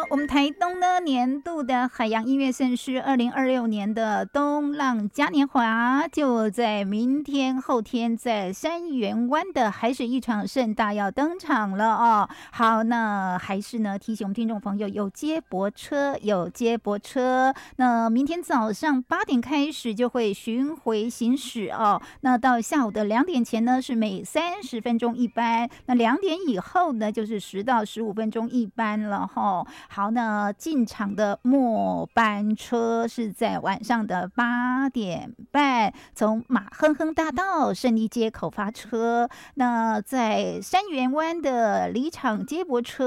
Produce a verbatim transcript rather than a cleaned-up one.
我们台东呢年度的海洋音乐盛事，二零二六年的东浪嘉年华就在明天后天在山园湾的海水浴场盛大要登场了哦。好，那还是呢提醒我们听众朋友，有接驳车，有接驳车。那明天早上八点开始就会巡回行驶哦。那到下午的两点前呢是每三十分钟一班，那两点以后呢就是十到十五分钟一班了哈。好，那进场的末班车是在晚上的八点半，从马亨亨大道胜利街口发车。那在山园湾的离场接驳车